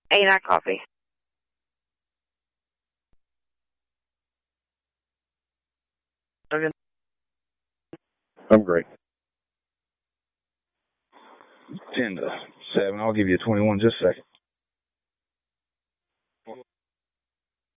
Ain't I coffee? I'm great. 10 to 7. I'll give you a 21 just a second.